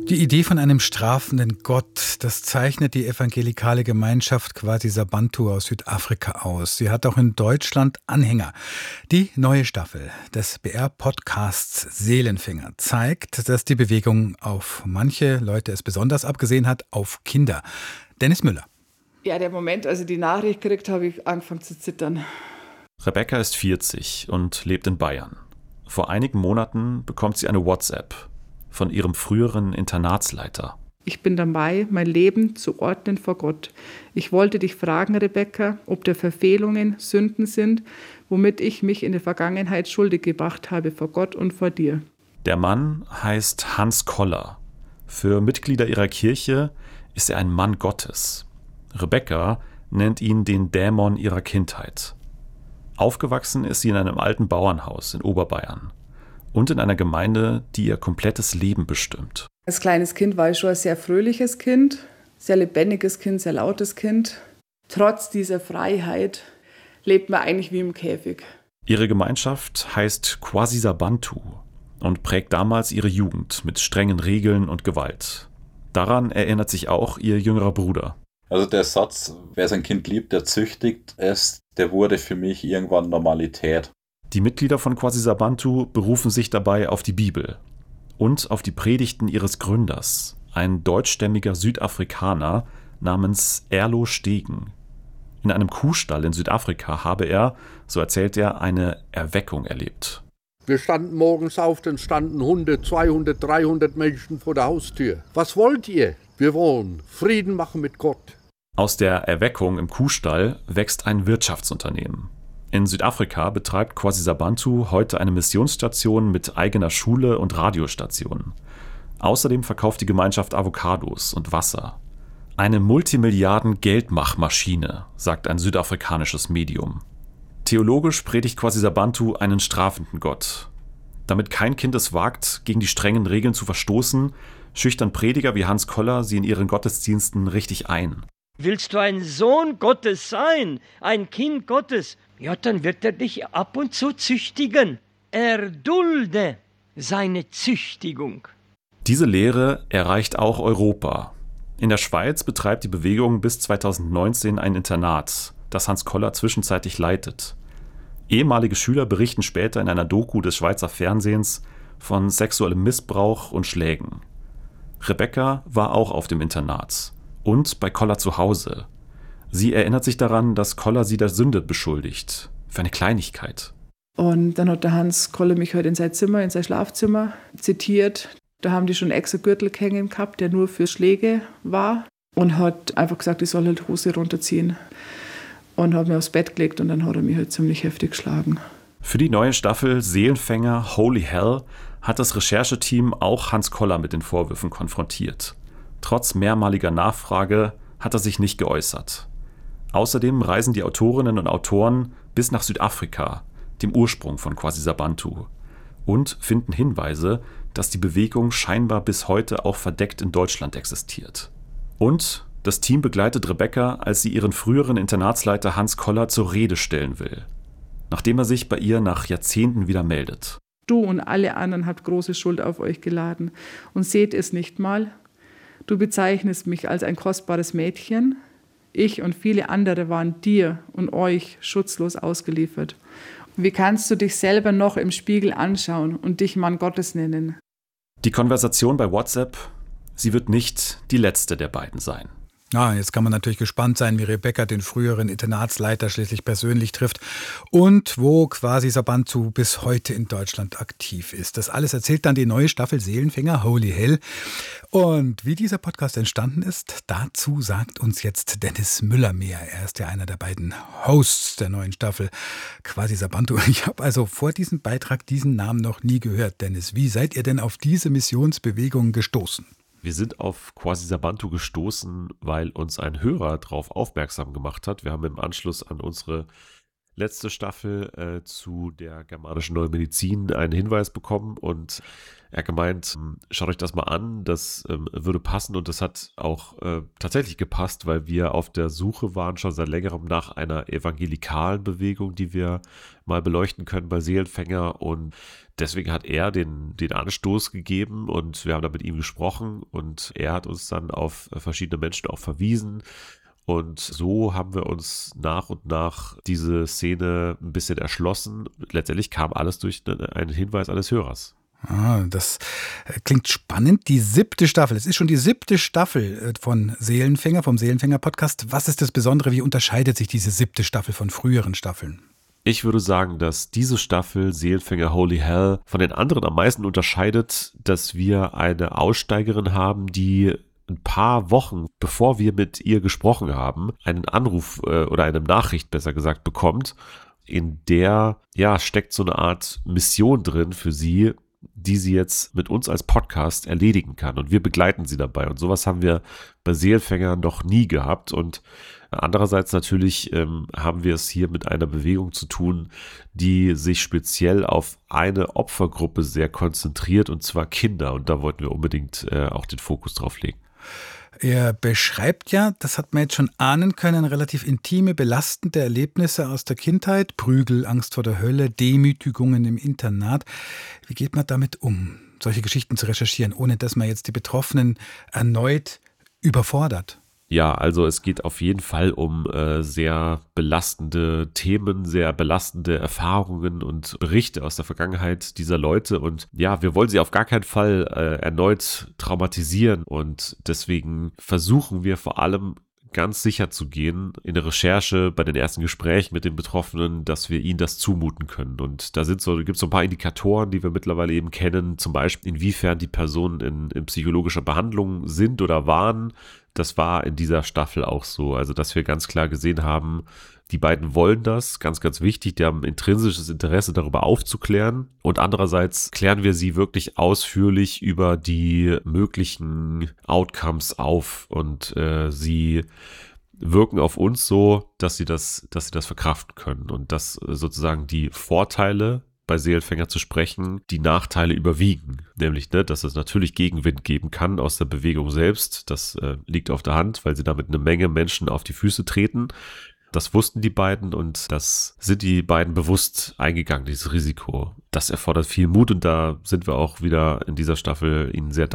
Die Idee von einem strafenden Gott, das zeichnet die evangelikale Gemeinschaft Kwasisabantu aus Südafrika aus. Sie hat auch in Deutschland Anhänger. Die neue Staffel des BR-Podcasts Seelenfinger zeigt, dass die Bewegung auf manche Leute es besonders abgesehen hat, auf Kinder. Dennis Müller. Ja, der Moment, als ich die Nachricht gekriegt habe, ich angefangen zu zittern. Rebecca ist 40 und lebt in Bayern. Vor einigen Monaten bekommt sie eine WhatsApp von ihrem früheren Internatsleiter. Ich bin dabei, mein Leben zu ordnen vor Gott. Ich wollte dich fragen, Rebecca, ob da Verfehlungen Sünden sind, womit ich mich in der Vergangenheit schuldig gemacht habe vor Gott und vor dir. Der Mann heißt Hans Koller. Für Mitglieder ihrer Kirche ist er ein Mann Gottes. Rebecca nennt ihn den Dämon ihrer Kindheit. Aufgewachsen ist sie in einem alten Bauernhaus in Oberbayern und in einer Gemeinde, die ihr komplettes Leben bestimmt. Als kleines Kind war ich schon ein sehr fröhliches Kind, sehr lebendiges Kind, sehr lautes Kind. Trotz dieser Freiheit lebt man eigentlich wie im Käfig. Ihre Gemeinschaft heißt Kwasisabantu und prägt damals ihre Jugend mit strengen Regeln und Gewalt. Daran erinnert sich auch ihr jüngerer Bruder. Also der Satz, wer sein Kind liebt, der züchtigt es, der wurde für mich irgendwann Normalität. Die Mitglieder von Kwasisabantu berufen sich dabei auf die Bibel und auf die Predigten ihres Gründers, ein deutschstämmiger Südafrikaner namens Erlo Stegen. In einem Kuhstall in Südafrika habe er, so erzählt er, eine Erweckung erlebt. Wir standen morgens auf, dann standen 100, 200, 300 Menschen vor der Haustür. Was wollt ihr? Wir wollen Frieden machen mit Gott. Aus der Erweckung im Kuhstall wächst ein Wirtschaftsunternehmen. In Südafrika betreibt Kwasisabantu heute eine Missionsstation mit eigener Schule und Radiostation. Außerdem verkauft die Gemeinschaft Avocados und Wasser. Eine Multimilliarden-Geldmachmaschine, sagt ein südafrikanisches Medium. Theologisch predigt Kwasisabantu einen strafenden Gott. Damit kein Kind es wagt, gegen die strengen Regeln zu verstoßen, schüchtern Prediger wie Hans Koller sie in ihren Gottesdiensten richtig ein. Willst du ein Sohn Gottes sein, ein Kind Gottes? Ja, dann wird er dich ab und zu züchtigen. Erdulde seine Züchtigung. Diese Lehre erreicht auch Europa. In der Schweiz betreibt die Bewegung bis 2019 ein Internat, das Hans Koller zwischenzeitlich leitet. Ehemalige Schüler berichten später in einer Doku des Schweizer Fernsehens von sexuellem Missbrauch und Schlägen. Rebecca war auch auf dem Internat und bei Koller zu Hause. Sie erinnert sich daran, dass Koller sie der Sünde beschuldigt. Für eine Kleinigkeit. Und dann hat der Hans Koller mich heute in sein Zimmer, in sein Schlafzimmer zitiert. Da haben die schon extra Gürtel hängen gehabt, der nur für Schläge war. Und hat einfach gesagt, ich soll halt Hose runterziehen. Und hat mir aufs Bett gelegt und dann hat er mich halt ziemlich heftig geschlagen. Für die neue Staffel Seelenfänger Holy Hell hat das Rechercheteam auch Hans Koller mit den Vorwürfen konfrontiert. Trotz mehrmaliger Nachfrage hat er sich nicht geäußert. Außerdem reisen die Autorinnen und Autoren bis nach Südafrika, dem Ursprung von Kwasisabantu, und finden Hinweise, dass die Bewegung scheinbar bis heute auch verdeckt in Deutschland existiert. Und das Team begleitet Rebecca, als sie ihren früheren Internatsleiter Hans Koller zur Rede stellen will, nachdem er sich bei ihr nach Jahrzehnten wieder meldet. Du und alle anderen habt große Schuld auf euch geladen und seht es nicht mal. Du bezeichnest mich als ein kostbares Mädchen. Ich und viele andere waren dir und euch schutzlos ausgeliefert. Wie kannst du dich selber noch im Spiegel anschauen und dich Mann Gottes nennen? Die Konversation bei WhatsApp, sie wird nicht die letzte der beiden sein. Jetzt kann man natürlich gespannt sein, wie Rebecca den früheren Internatsleiter schließlich persönlich trifft und wo Kwasisabantu bis heute in Deutschland aktiv ist. Das alles erzählt dann die neue Staffel Seelenfinger Holy Hell. Und wie dieser Podcast entstanden ist, dazu sagt uns jetzt Dennis Müller mehr. Er ist ja einer der beiden Hosts der neuen Staffel Kwasisabantu. Ich habe also vor diesem Beitrag diesen Namen noch nie gehört. Dennis, wie seid ihr denn auf diese Missionsbewegung gestoßen? Wir sind auf Kwasisabantu gestoßen, weil uns ein Hörer darauf aufmerksam gemacht hat. Wir haben im Anschluss an unsere letzte Staffel zu der germanischen Neuen Medizin einen Hinweis bekommen und er hat gemeint, schaut euch das mal an, das würde passen und das hat auch tatsächlich gepasst, weil wir auf der Suche waren schon seit längerem nach einer evangelikalen Bewegung, die wir mal beleuchten können bei Seelenfänger und deswegen hat er den Anstoß gegeben und wir haben da mit ihm gesprochen und er hat uns dann auf verschiedene Menschen auch verwiesen. Und so haben wir uns nach und nach diese Szene ein bisschen erschlossen. Letztendlich kam alles durch einen Hinweis eines Hörers. Das klingt spannend. Die 7. Staffel. Es ist schon die 7. Staffel von Seelenfänger, vom Seelenfänger-Podcast. Was ist das Besondere? Wie unterscheidet sich diese 7. Staffel von früheren Staffeln? Ich würde sagen, dass diese Staffel Seelenfänger Holy Hell von den anderen am meisten unterscheidet, dass wir eine Aussteigerin haben, die ein paar Wochen, bevor wir mit ihr gesprochen haben, einen Anruf oder eine Nachricht, besser gesagt, bekommt, in der steckt so eine Art Mission drin für sie, die sie jetzt mit uns als Podcast erledigen kann. Und wir begleiten sie dabei. Und sowas haben wir bei Seelenfänger noch nie gehabt. Und andererseits natürlich haben wir es hier mit einer Bewegung zu tun, die sich speziell auf eine Opfergruppe sehr konzentriert, und zwar Kinder. Und da wollten wir unbedingt auch den Fokus drauf legen. Er beschreibt ja, das hat man jetzt schon ahnen können, relativ intime, belastende Erlebnisse aus der Kindheit, Prügel, Angst vor der Hölle, Demütigungen im Internat. Wie geht man damit um, solche Geschichten zu recherchieren, ohne dass man jetzt die Betroffenen erneut überfordert? Ja, also es geht auf jeden Fall um sehr belastende Themen, sehr belastende Erfahrungen und Berichte aus der Vergangenheit dieser Leute. Und ja, wir wollen sie auf gar keinen Fall erneut traumatisieren. Und deswegen versuchen wir vor allem ganz sicher zu gehen in der Recherche, bei den ersten Gesprächen mit den Betroffenen, dass wir ihnen das zumuten können. Und da gibt es so ein paar Indikatoren, die wir mittlerweile eben kennen, zum Beispiel inwiefern die Personen in psychologischer Behandlung sind oder waren. Das war in dieser Staffel auch so, also dass wir ganz klar gesehen haben, die beiden wollen das, ganz, ganz wichtig, die haben intrinsisches Interesse darüber aufzuklären und andererseits klären wir sie wirklich ausführlich über die möglichen Outcomes auf und sie wirken auf uns so, dass sie das verkraften können und dass sozusagen die Vorteile bei Seelenfänger zu sprechen, die Nachteile überwiegen. Nämlich, dass es natürlich Gegenwind geben kann aus der Bewegung selbst. Das liegt auf der Hand, weil sie damit eine Menge Menschen auf die Füße treten. Das wussten die beiden und das sind die beiden bewusst eingegangen, dieses Risiko. Das erfordert viel Mut und da sind wir auch wieder in dieser Staffel ihnen sehr